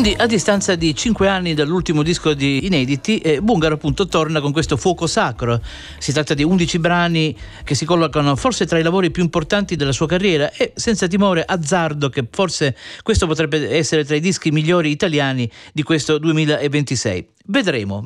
Quindi, a distanza di 5 anni dall'ultimo disco di inediti, Bungaro appunto torna con questo Fuoco Sacro. Si tratta di 11 brani che si collocano forse tra i lavori più importanti della sua carriera e, senza timore, azzardo che forse questo potrebbe essere tra i dischi migliori italiani di questo 2026. Vedremo,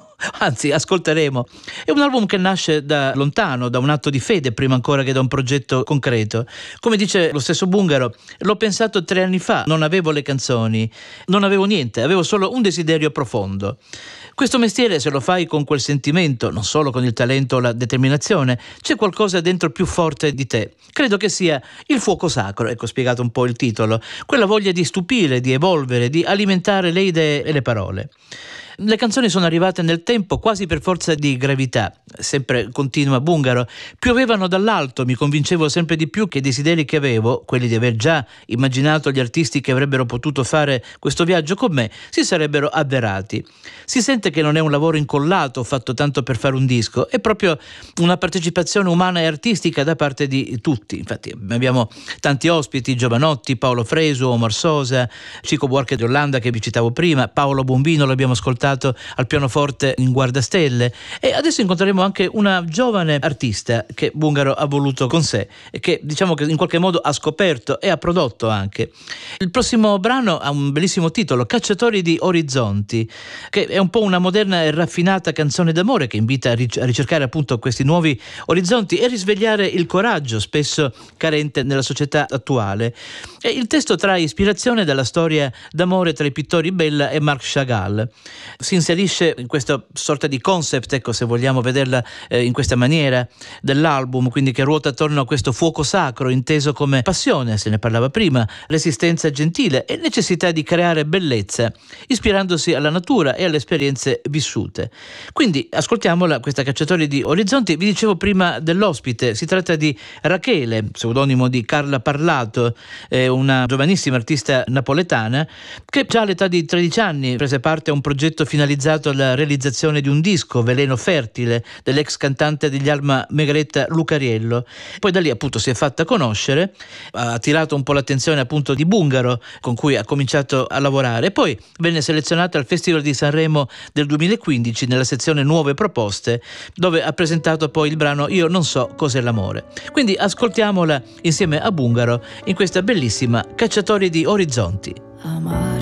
anzi ascolteremo. È un album che nasce da lontano, da un atto di fede prima ancora che da un progetto concreto. Come dice lo stesso Bungaro, l'ho pensato 3 anni fa, non avevo le canzoni, non avevo niente, avevo solo un desiderio profondo. Questo mestiere, se lo fai con quel sentimento, non solo con il talento o la determinazione, c'è qualcosa dentro più forte di te. Credo che sia il fuoco sacro, ecco spiegato un po' il titolo, quella voglia di stupire, di evolvere, di alimentare le idee e le parole. Le canzoni sono arrivate nel tempo quasi per forza di gravità, sempre continua Bungaro. Piovevano dall'alto, mi convincevo sempre di più che i desideri che avevo, quelli di aver già immaginato gli artisti che avrebbero potuto fare questo viaggio con me, si sarebbero avverati. Si sente che non è un lavoro incollato fatto tanto per fare un disco, è proprio una partecipazione umana e artistica da parte di tutti. Infatti abbiamo tanti ospiti: Giovanotti, Paolo Fresu, Omar Sosa, Chico Buarque di Olanda che vi citavo prima, Paolo Bombino l'abbiamo ascoltato al pianoforte in Guardastelle, e adesso incontreremo anche una giovane artista che Bungaro ha voluto con sé e che diciamo che in qualche modo ha scoperto e ha prodotto anche. Il prossimo brano ha un bellissimo titolo, Cacciatori di Orizzonti, che è un po' una moderna e raffinata canzone d'amore che invita a ricercare appunto questi nuovi orizzonti e risvegliare il coraggio spesso carente nella società attuale. E il testo trae ispirazione dalla storia d'amore tra i pittori Bella e Marc Chagall. Si inserisce in questa sorta di concept, ecco, se vogliamo vederla in questa maniera, dell'album, quindi che ruota attorno a questo fuoco sacro inteso come passione, se ne parlava prima, resistenza gentile e necessità di creare bellezza, ispirandosi alla natura e alle esperienze vissute. Quindi ascoltiamola, questa Cacciatori di Orizzonti. Vi dicevo prima dell'ospite, si tratta di Rachele, pseudonimo di Carla Parlato, una giovanissima artista napoletana che già all'età di 13 anni prese parte a un progetto finalizzato alla realizzazione di un disco, Veleno Fertile, dell'ex cantante degli Alma Megaletta Lucariello. Poi da lì appunto si è fatta conoscere, ha attirato un po' l'attenzione appunto di Bungaro, con cui ha cominciato a lavorare, e poi venne selezionata al Festival di Sanremo del 2015 nella sezione Nuove Proposte, dove ha presentato poi il brano Io non so cos'è l'amore. Quindi ascoltiamola insieme a Bungaro in questa bellissima Cacciatori di Orizzonti.